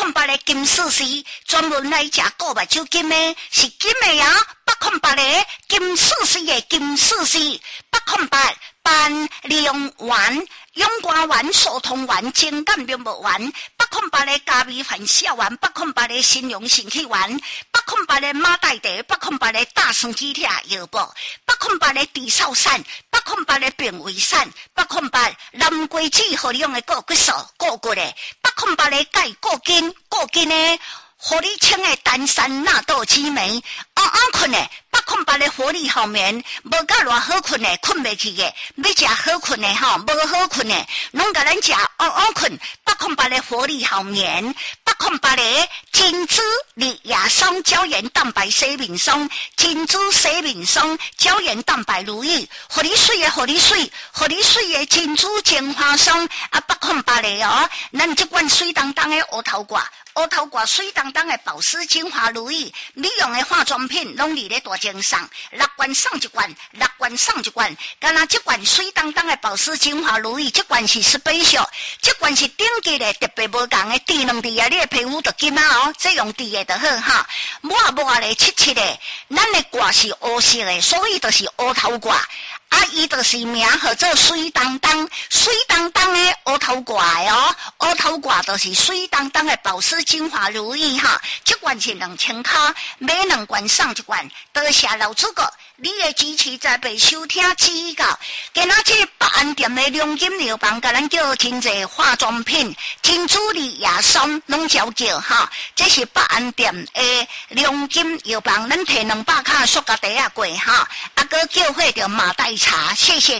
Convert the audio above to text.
808个金丝丝，专门来食购目酒金的，是金的呀。808个金丝丝的金丝丝，808办利用丸、永肝丸、疏通丸、精干明目丸，808个加味饭小丸，808个新荣肾气丸，808个马黛茶，808个大肠肌贴药补，808个地少散，808个病胃散，808南瓜子互你用的固骨素、固骨的，808个钙固筋的。互你清的丹参纳豆激酶，困的808个活力好眠，无甲偌好困的，困袂去的，要食好困的吼，无好困的，拢甲咱食困808个活力好眠，808个金珠绿芽松胶原蛋白洗面霜，金珠洗面霜胶原蛋白如意，互你水的，互你水的金珠精华霜808个哦，咱这款水当当的乌头瓜。乌头瓜水当当的保湿精华如意，美容的化妆品拢伫咧大精上，6罐送一罐，6罐送一罐。敢若这罐水当当的保湿精华如意，这罐是 special， 这罐是顶级的，特别无共的，滴两滴啊，你的皮肤就金啊哦，这用滴的就好哈。抹的七的，咱的瓜是乌色的，所以就是乌头瓜。伊就是名号做水当当的乌头瓜哦，乌头瓜就是水当当的保湿精华如意哈。这罐是2000块，买2罐送1罐，多谢老主顾你的支持，在被收听指教。今仔这百安店的良金药房，甲咱叫真济化妆品、珍珠丽亚松拢叫哈。这是百安店的良金药房，咱摕200卡塑胶袋过哈，搁叫货着马黛茶，谢谢。